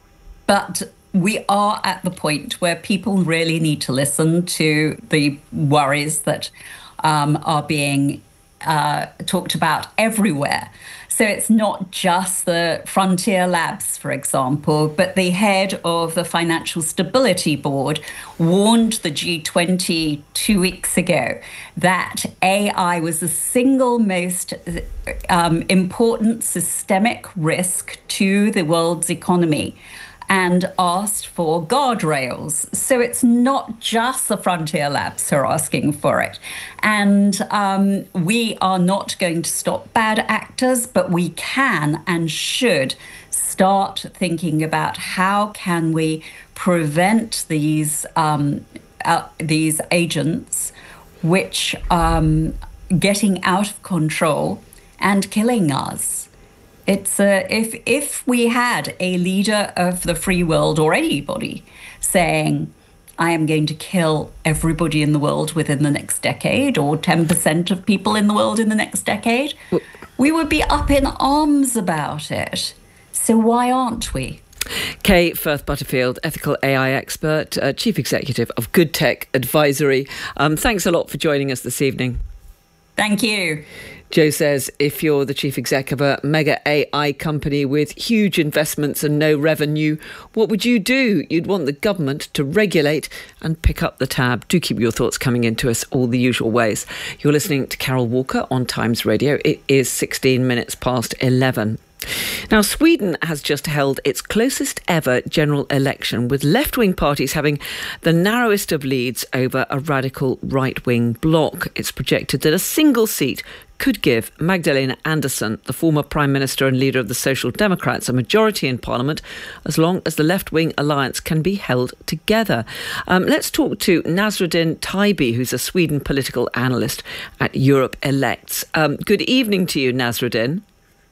but we are at the point where people really need to listen to the worries that um, are being uh, talked about everywhere. So it's not just the Frontier Labs, for example, but the head of the Financial Stability Board warned the G twenty two weeks ago that A I was the single most um, important systemic risk to the world's economy, and asked for guardrails. So it's not just the Frontier Labs who are asking for it. And um, we are not going to stop bad actors, but we can and should start thinking about how can we prevent these um, uh, these agents which um, getting out of control and killing us. It's uh, if if we had a leader of the free world or anybody saying, I am going to kill everybody in the world within the next decade, or ten percent of people in the world in the next decade, we would be up in arms about it. So why aren't we? Kay Firth Butterfield, ethical A I expert, uh, chief executive of Good Tech Advisory. Um, thanks a lot for joining us this evening. Thank you. Joe says, if you're the chief exec of a mega A I company with huge investments and no revenue, what would you do? You'd want the government to regulate and pick up the tab. Do keep your thoughts coming into us all the usual ways. You're listening to Carol Walker on Times Radio. It is sixteen minutes past eleven. Now, Sweden has just held its closest ever general election, with left-wing parties having the narrowest of leads over a radical right-wing bloc. It's projected that a single seat could give Magdalena Andersson, the former Prime Minister and leader of the Social Democrats, a majority in Parliament, as long as the left-wing alliance can be held together. Um, let's talk to Nasruddin Taibi, who's a Sweden political analyst at Europe Elects. Um, good evening to you, Nasruddin.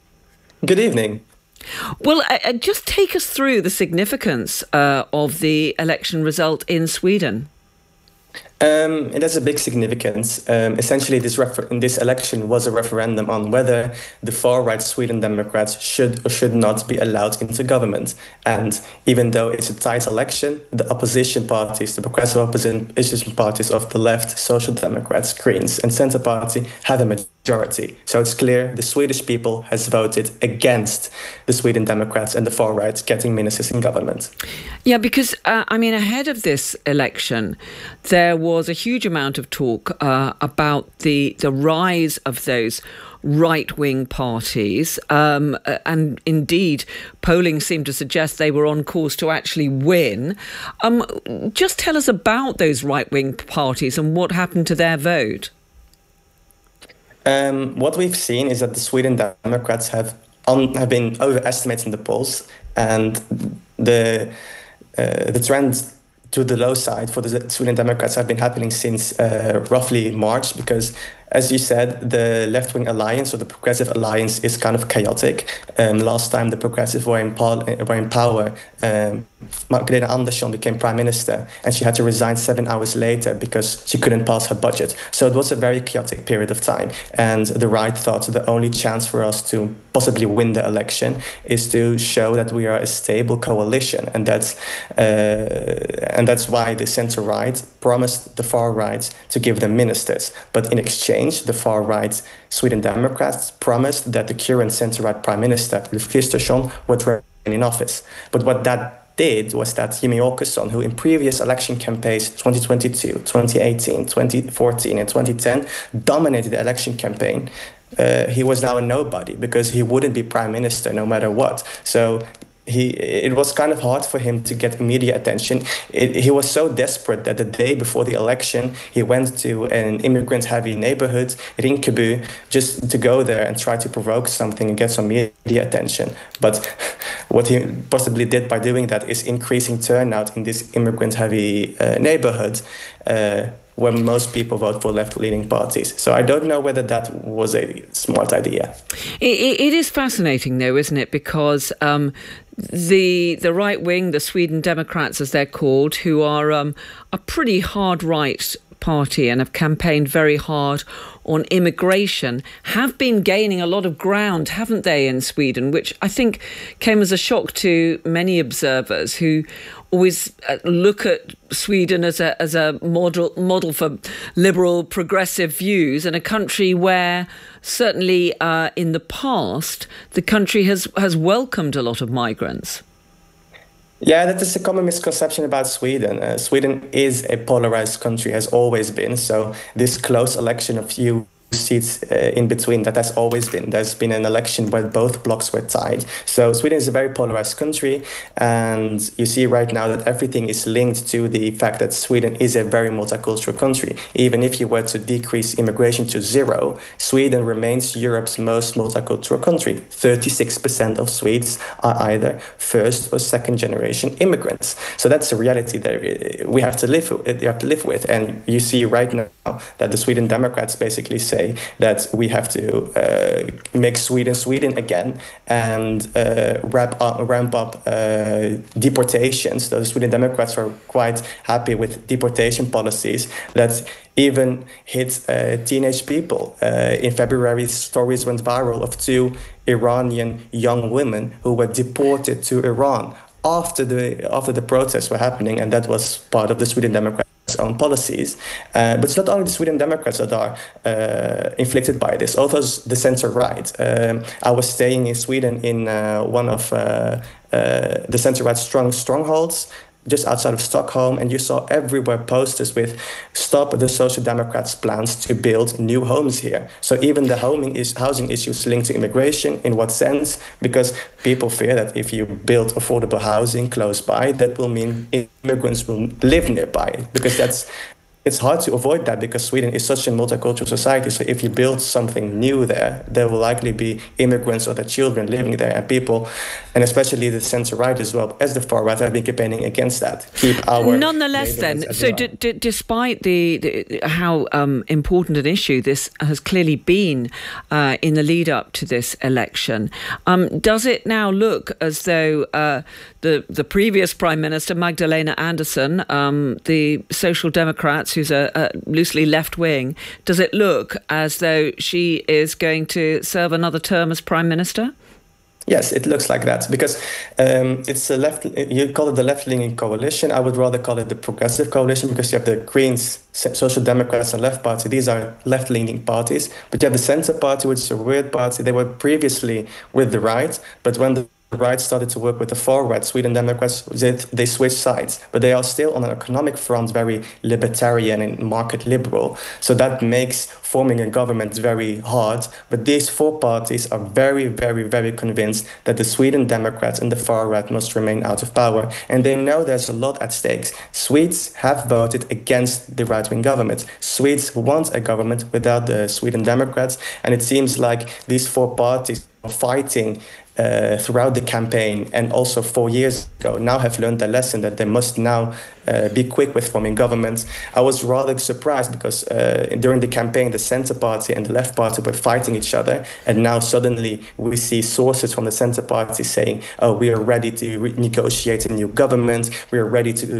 Good evening. Well, uh, just take us through the significance uh, of the election result in Sweden. Um, it has a big significance. Um, essentially, this refer- this election was a referendum on whether the far-right Sweden Democrats should or should not be allowed into government. And even though it's a tight election, the opposition parties, the progressive opposition parties of the left, Social Democrats, Greens and Centre Party, have a majority. So it's clear the Swedish people has voted against the Sweden Democrats and the far-right getting ministers in government. Yeah, because, uh, I mean, ahead of this election, there was was a huge amount of talk uh, about the the rise of those right-wing parties, um, and indeed polling seemed to suggest they were on course to actually win. Um, just tell us about those right-wing parties and what happened to their vote. Um, what we've seen is that the Sweden Democrats have un- have been overestimating the polls, and the uh, the trend to the low side for the Sweden Democrats have been happening since uh, roughly March, because, as you said, the left-wing alliance or the progressive alliance is kind of chaotic. Um, last time the progressive were in, pol- were in power, um, Magdalena Andersson became prime minister, and she had to resign seven hours later because she couldn't pass her budget. So it was a very chaotic period of time. And the right thought the only chance for us to possibly win the election is to show that we are a stable coalition. And that's, uh, and that's why the centre-right promised the far-right to give them ministers. But in exchange, the far-right Sweden Democrats promised that the current centre-right Prime Minister, Ulf Kristersson, would remain in office. But what that did was that Jimmie Åkesson, who in previous election campaigns twenty twenty-two, twenty eighteen, twenty fourteen and twenty ten dominated the election campaign, uh, he was now a nobody because he wouldn't be prime minister no matter what. So he it was kind of hard for him to get media attention. It, he was so desperate that the day before the election, he went to an immigrant-heavy neighborhood, Rinkeby, just to go there and try to provoke something and get some media attention. But what he possibly did by doing that is increasing turnout in this immigrant-heavy uh, neighborhood, uh, where most people vote for left-leaning parties. So I don't know whether that was a smart idea. It, it is fascinating, though, isn't it? Because um, the the right wing, the Sweden Democrats, as they're called, who are um, a pretty hard right party and have campaigned very hard on immigration, have been gaining a lot of ground, haven't they, in Sweden, which I think came as a shock to many observers who always look at Sweden as a as a model model for liberal progressive views, and a country where certainly uh, in the past the country has has welcomed a lot of migrants. Yeah, that is a common misconception about Sweden. Uh, Sweden is a polarized country, has always been. So this close election of few seats uh, in between, that has always been. There's been an election where both blocs were tied. So Sweden is a very polarized country, and you see right now that everything is linked to the fact that Sweden is a very multicultural country. Even if you were to decrease immigration to zero, Sweden remains Europe's most multicultural country. thirty-six percent of Swedes are either first or second generation immigrants. So that's a reality that we have to live with, you have to live with. And you see right now that the Sweden Democrats basically say that we have to uh, make Sweden Sweden again and uh, ramp up, ramp up uh, deportations. The Sweden Democrats are quite happy with deportation policies that even hit uh, teenage people. Uh, in February, stories went viral of two Iranian young women who were deported to Iran after the after the protests were happening, and that was part of the Sweden Democrats' own policies. Uh, but it's not only the Sweden Democrats that are uh, inflicted by this, also the centre-right. Um, I was staying in Sweden in uh, one of uh, uh, the centre-right strong strongholds, just outside of Stockholm, and you saw everywhere posters with "Stop the Social Democrats' plans to build new homes here." So even the homing is housing issues linked to immigration. In what sense? Because people fear that if you build affordable housing close by, that will mean immigrants will live nearby, because that's it's hard to avoid that because Sweden is such a multicultural society. So if you build something new there, there will likely be immigrants or their children living there, and people, and especially the centre-right as well as the far-right, have been campaigning against that. Keep our Nonetheless, then, so well. d- d- despite the, the how um, important an issue this has clearly been uh, in the lead-up to this election, um, does it now look as though uh, the the previous Prime Minister, Magdalena Andersson, um, the Social Democrats, who's a, a loosely left-wing, does it look as though she is going to serve another term as Prime Minister? Yes, it looks like that, because um, it's a left. You call it the left-leaning coalition. I would rather call it the progressive coalition, because you have the Greens, Social Democrats, and Left Party. These are left-leaning parties. But you have the Centre Party, which is a weird party. They were previously with the right, but when the The right started to work with the far-right Sweden Democrats, they, they switched sides, but they are still on an economic front very libertarian and market liberal. So that makes forming a government very hard. But these four parties are very, very, very convinced that the Sweden Democrats and the far-right must remain out of power. And they know there's a lot at stake. Swedes have voted against the right-wing government. Swedes want a government without the Sweden Democrats. And it seems like these four parties are fighting Uh, throughout the campaign, and also four years ago, now have learned the lesson that they must now uh, be quick with forming governments. I was rather surprised because uh, during the campaign, the Centre Party and the Left Party were fighting each other, and now suddenly we see sources from the Centre Party saying, oh, we are ready to re- negotiate a new government, we are ready to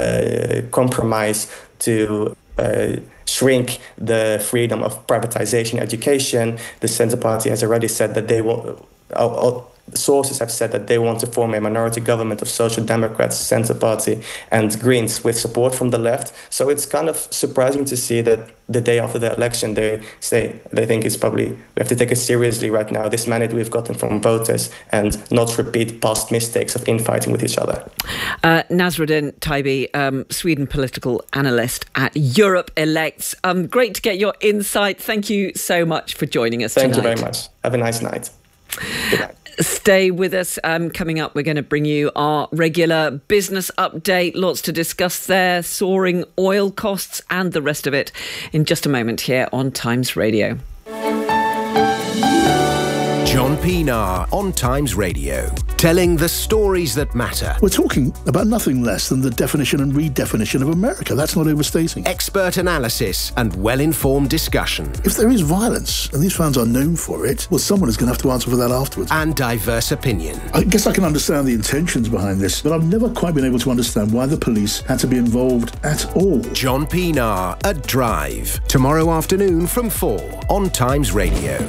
uh, compromise to uh, shrink the freedom of privatization education. The Centre Party has already said that they will Our, our sources have said that they want to form a minority government of Social Democrats, Centre Party, and Greens with support from the left. So it's kind of surprising to see that the day after the election, they say they think it's probably we have to take it seriously right now, this mandate we've gotten from voters, and not repeat past mistakes of infighting with each other. Uh, Nasruddin Taibi, um, Sweden political analyst at Europe Elects. Um, great to get your insight. Thank you so much for joining us Thank tonight. you very much. Have a nice night. Good night. Stay with us. Um, coming up, we're going to bring you our regular business update. Lots to discuss there, soaring oil costs and the rest of it in just a moment here on Times Radio. John Pienaar on Times Radio, telling the stories that matter. We're talking about nothing less than the definition and redefinition of America. That's not overstating. Expert analysis and well-informed discussion. If there is violence, and these fans are known for it, well, someone is going to have to answer for that afterwards. And diverse opinion. I guess I can understand the intentions behind this, but I've never quite been able to understand why the police had to be involved at all. John Pienaar at Drive. Tomorrow afternoon from four on Times Radio.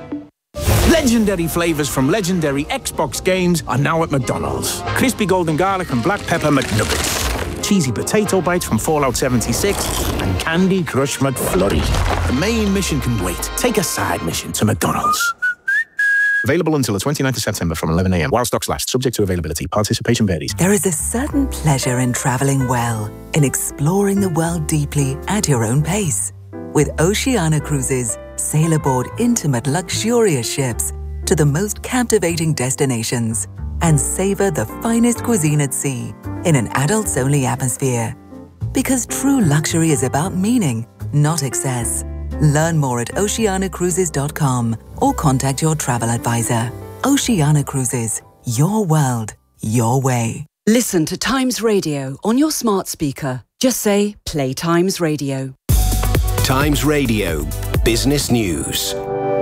Legendary flavours from legendary Xbox games are now at McDonald's. Crispy golden garlic and black pepper McNuggets. Cheesy potato bites from Fallout seventy-six. And Candy Crush McFlurry. The main mission can wait. Take a side mission to McDonald's. Available until the twenty-ninth of September from eleven a.m. while stocks last. Subject to availability. Participation varies. There is a certain pleasure in travelling well, in exploring the world deeply at your own pace. With Oceania Cruises, sail aboard intimate, luxurious ships to the most captivating destinations and savor the finest cuisine at sea in an adults-only atmosphere. Because true luxury is about meaning, not excess. Learn more at oceania cruises dot com or contact your travel advisor. Oceania Cruises, your world, your way. Listen to Times Radio on your smart speaker. Just say, play Times Radio. Times Radio, business news.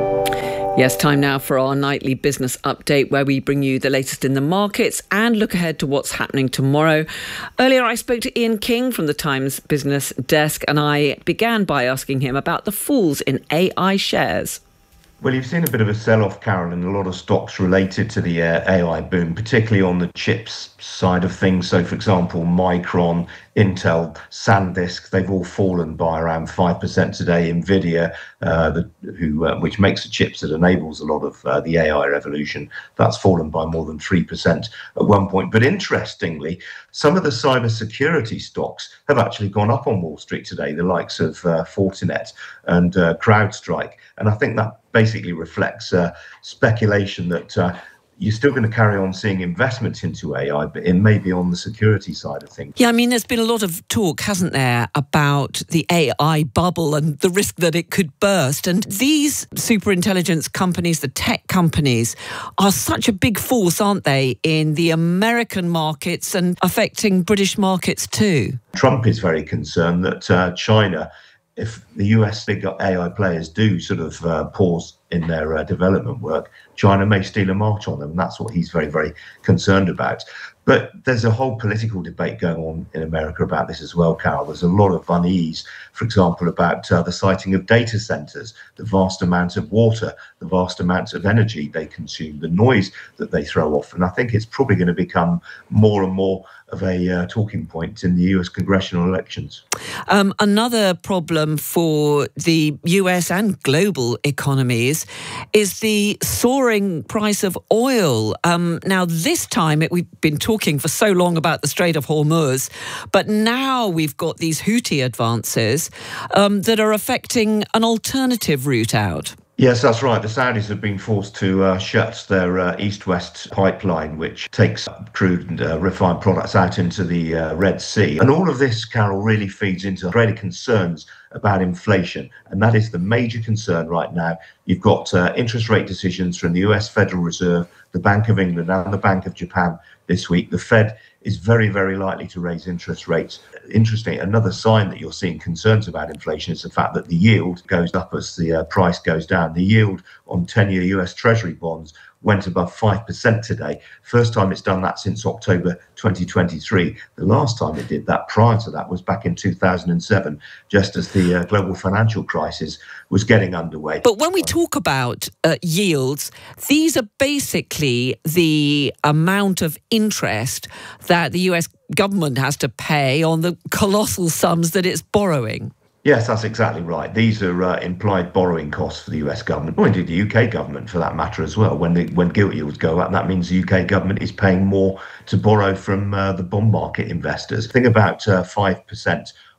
Yes, time now for our nightly business update where we bring you the latest in the markets and look ahead to what's happening tomorrow. Earlier, I spoke to Ian King from the Times Business Desk and I began by asking him about the falls in A I shares. Well, you've seen a bit of a sell-off, Carol, in a lot of stocks related to the uh, A I boom, particularly on the chips side of things. So, for example, Micron, Intel, SanDisk, they've all fallen by around five percent today. Nvidia, uh, the, who uh, which makes the chips that enables a lot of uh, the A I revolution, that's fallen by more than three percent at one point. But interestingly, some of the cybersecurity stocks have actually gone up on Wall Street today, the likes of uh, Fortinet and uh, CrowdStrike. And I think that basically reflects uh, speculation that uh, you're still going to carry on seeing investment into A I, but it may be on the security side of things. Yeah, I mean, there's been a lot of talk, hasn't there, about the A I bubble and the risk that it could burst. And these superintelligence companies, the tech companies, are such a big force, aren't they, in the American markets and affecting British markets too? Trump is very concerned that uh, China, if the U S big A I players do sort of uh, pause in their uh, development work, China may steal a march on them. And that's what he's very, very concerned about. But there's a whole political debate going on in America about this as well, Carol. There's a lot of unease, for example, about uh, the siting of data centers, the vast amount of water, the vast amounts of energy they consume, the noise that they throw off. And I think it's probably going to become more and more of a uh, talking point in the U S congressional elections. Um, another problem for the U S and global economies is the soaring price of oil. Um, now, this time, it, we've been talking for so long about the Strait of Hormuz, but now we've got these Houthi advances um, that are affecting an alternative route out. Yes, that's right. The Saudis have been forced to uh, shut their uh, east-west pipeline, which takes crude and uh, refined products out into the uh, Red Sea. And all of this, Carol, really feeds into greater concerns about inflation. And that is the major concern right now. You've got uh, interest rate decisions from the U S Federal Reserve, the Bank of England and the Bank of Japan this week. The Fed is very, very likely to raise interest rates. Interesting, another sign that you're seeing concerns about inflation is the fact that the yield goes up as the uh, price goes down. The yield on ten-year U S Treasury bonds went above five percent today. First time it's done that since October twenty twenty-three. The last time it did that prior to that was back in two thousand seven, just as the uh, global financial crisis was getting underway. But when we talk about uh, yields, these are basically the amount of interest that the U S government has to pay on the colossal sums that it's borrowing. Yes, that's exactly right. These are uh, implied borrowing costs for the U S government, or indeed the U K government for that matter as well. When the when gilt yields go up, that means the U K government is paying more to borrow from uh, the bond market investors. Think about uh, five percent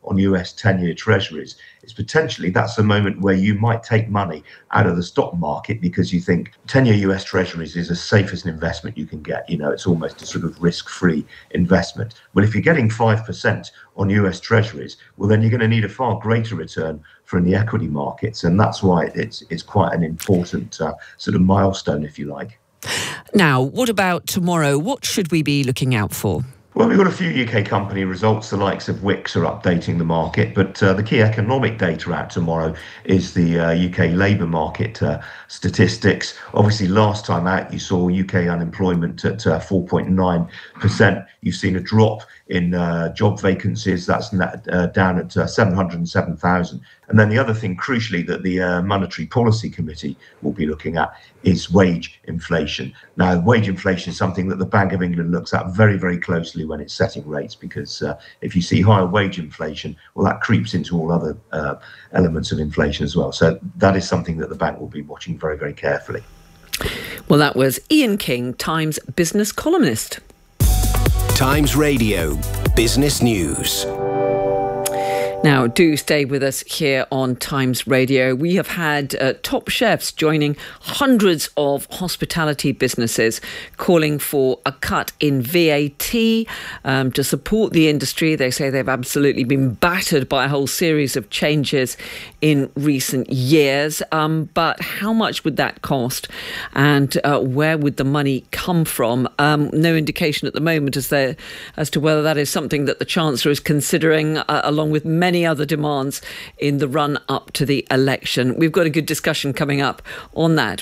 on U S ten-year treasuries, is potentially that's a moment where you might take money out of the stock market because you think ten-year U S treasuries is as safe as an investment you can get. You know, it's almost a sort of risk-free investment. Well, if you're getting five percent on U S treasuries, well, then you're going to need a far greater return from the equity markets. And that's why it's, it's quite an important uh, sort of milestone, if you like. Now, what about tomorrow? What should we be looking out for? Well, we've got a few U K company results. The likes of Wix are updating the market, but uh, the key economic data out tomorrow is the uh, U K labour market uh, statistics. Obviously, last time out, you saw U K unemployment at uh, four point nine percent. You've seen a drop in uh, job vacancies. That's uh, down at uh, seven hundred seven thousand. And then the other thing, crucially, that the uh, Monetary Policy Committee will be looking at is wage inflation. Now, wage inflation is something that the Bank of England looks at very, very closely when it's setting rates, because uh, if you see higher wage inflation, well, that creeps into all other uh, elements of inflation as well. So that is something that the bank will be watching very, very carefully. Well, that was Ian King, Times business columnist. Times Radio Business News. Now, do stay with us here on Times Radio. We have had uh, top chefs joining hundreds of hospitality businesses calling for a cut in V A T um, to support the industry. They say they've absolutely been battered by a whole series of changes in recent years. Um, but how much would that cost, and uh, where would the money come from? Um, no indication at the moment as, there, as to whether that is something that the Chancellor is considering, uh, along with many Many other demands in the run up to the election. We've got a good discussion coming up on that